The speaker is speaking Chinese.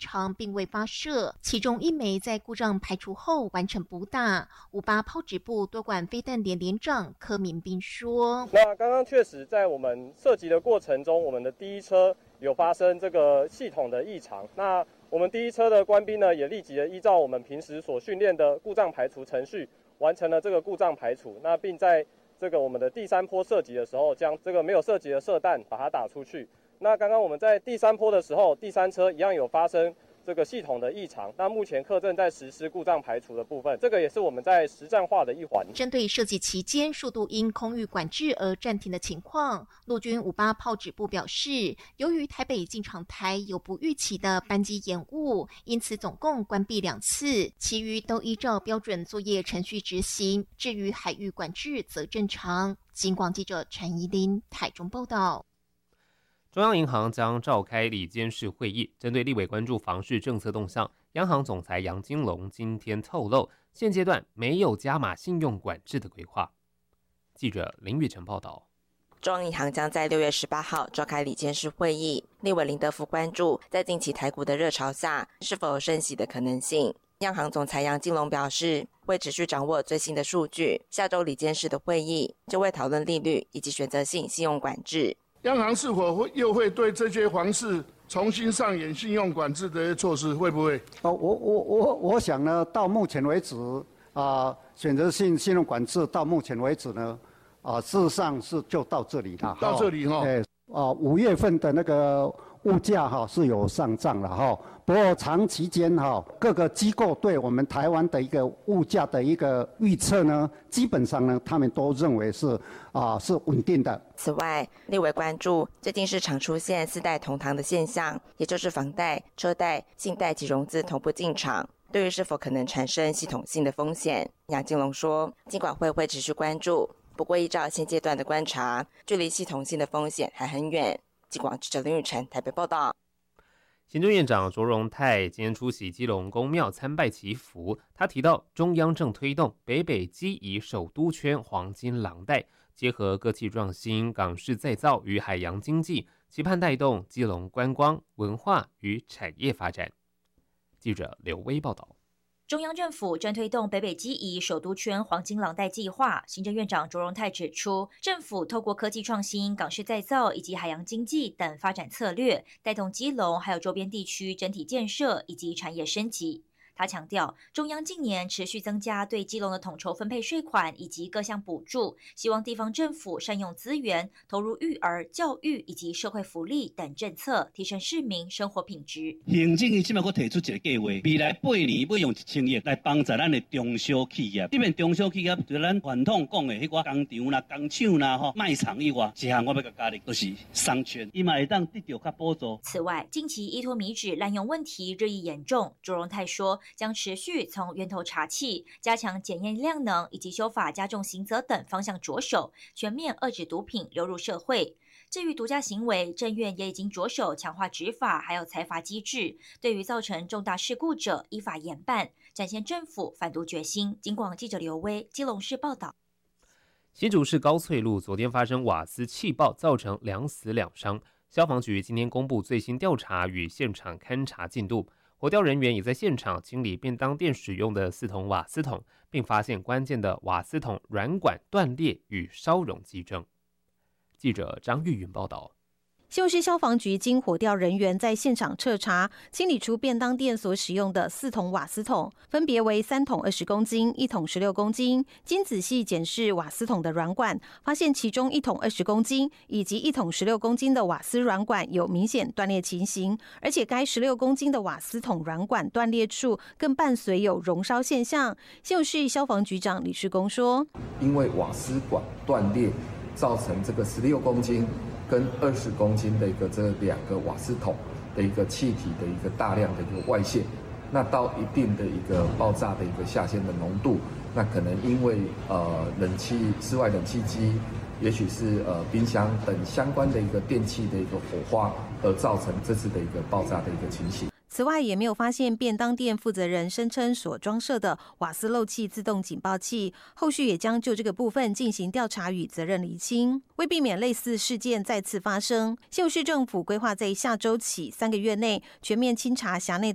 常并未发射，其中1枚在故障排除后完成补打。58炮指部多管飞弹连连长柯明斌说：“ 那刚刚确实在我们射击的过程中，我们的第一车有发生这个系统的异常。那我们第一车的官兵呢，也立即的依照我们平时所训练的故障排除程序，完成了这个故障排除。那并在这个我们的第3波射击的时候，将这个没有射击的射弹把它打出去。那刚刚我们在第3波的时候，第3车一样有发生这个系统的异常，那目前课正在实施故障排除的部分，这个也是我们在实战化的一环。 针对射击期间速度因空域管制而暂停的情况，陆军58炮指部表示，由于台北进场台有不预期的班机延误，因此总共关闭2次，其余都依照标准作业程序执行。至于海域管制则正常。警广记者陈怡琳台中报道。 中央银行将召开理监事会议，针对立委关注房市政策动向，央行总裁杨金龙今天透露，现阶段没有加码信用管制的规划。记者林玉成报道。 中央银行将在6月18号召开理监事会议，立委林德福关注在近期台股的热潮下，是否有升息的可能性。央行总裁杨金龙表示，会持续掌握最新的数据，下周理监事的会议就会讨论利率以及选择性信用管制。 央行是否又会对这些房市重新上演信用管制的措施？会不会？ 我想呢，到目前为止选择性信用管制到目前为止呢，事实上是就到这里了。 到这里哈。 5月份的那个物价是有上涨了哈，不过长期间各个机构对我们台湾的一个物价的一个预测呢，基本上呢，他们都认为是稳定的。 此外，立委关注最近市场出现4代同堂的现象，也就是房贷、车贷、信贷及融资同步进场，对于是否可能产生系统性的风险，杨金龙说，金管会会持续关注。不过，依照现阶段的观察，距离系统性的风险还很远。记广记者林玉成台北报道。 行政院长卓荣泰今天出席基隆公庙参拜祈福，他提到中央正推动北基宜首都圈黄金廊带，结合科技创新、港式再造与海洋经济，期盼带动基隆观光、文化与产业发展。记者刘威报道。 中央政府正推动北基宜首都圈黄金廊带计划，行政院长卓荣泰指出，政府透过科技创新、港式再造以及海洋经济等发展策略，带动基隆还有周边地区整体建设以及产业升级。他强调，中央近年持续增加对基隆的统筹分配税款以及各项补助，希望地方政府善用资源，投入育儿、教育以及社会福利等政策，提升市民生活品质。 行政院现在提出一个计划，未来8年要用1000亿来帮助咱的中小企业。这边中小企业除咱传统讲的迄个工厂啦、工厂啦、卖场以外，一项我要甲加入，就是商圈，伊嘛会当得到较补助。 此外，近期依托米脂滥用问题日益严重，卓荣泰说，将持续从源头查罄，加强检验量能以及修法加重刑责等方向着手，全面遏止毒品流入社会。至于毒驾行为，政院也已经着手强化执法，还有裁罚机制，对于造成重大事故者依法严办，展现政府反毒决心。警广记者刘威基隆市报道。 新竹市高翠路昨天发生瓦斯气爆，造成2死2伤。消防局今天公布最新调查与现场勘查进度。火调人员也在现场清理便当店使用的4桶瓦斯桶，并发现关键的瓦斯桶软管断裂与烧熔迹证。记者张玉云报道。 新竹市消防局经火调人员在现场彻查，清理出便当店所使用的4桶瓦斯桶，分别为3桶20公斤、1桶16公斤。经仔细检视瓦斯桶的软管，发现其中1桶20公斤以及1桶16公斤的瓦斯软管有明显断裂情形，而且该16公斤的瓦斯桶软管断裂处更伴随有熔烧现象。新竹市消防局长李世公说， 因为瓦斯管断裂，造成这个16公斤跟20公斤的这2个瓦斯桶的一个气体的一个大量的一个外泄，那到一定的一个爆炸的一个下限的浓度，那可能因为室外冷气机，也许是冰箱等相关的一个电器的一个火花，而造成这次的一个爆炸的一个情形。 此外，也没有发现便当店负责人声称所装设的瓦斯漏气自动警报器，后续也将就这个部分进行调查与责任厘清。为避免类似事件再次发生，新竹市政府规划在下周起3个月内全面清查辖内的